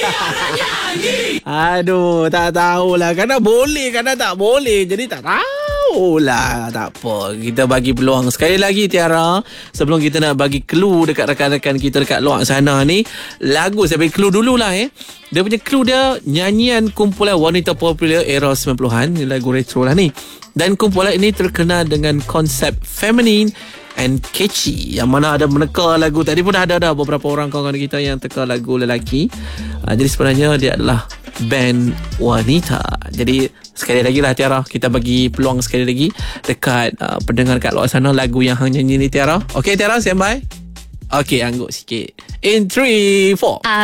Aduh, tak tahulah. Kadang boleh, kadang tak boleh. Jadi tak tahulah. Tak apa. Kita bagi peluang sekali lagi, Tiara. Sebelum kita nak bagi clue dekat rakan-rakan kita dekat luar sana ni, lagu saya bagi clue dululah Dia punya clue dia nyanyian kumpulan wanita popular era 90-an. Ni lagu retro lah ni. Dan kumpulan ini terkenal dengan konsep feminin and catchy, yang mana ada meneka lagu. Tadi pun ada beberapa orang kawan-kawan kita yang teka lagu lelaki. Jadi sebenarnya dia adalah band wanita. Jadi sekali lagi lah, Tiara, kita bagi peluang sekali lagi dekat pendengar kat luar sana lagu yang hang nyanyi ni, Tiara. Okay, Tiara, standby. Okay, angguk sikit. In 3, 4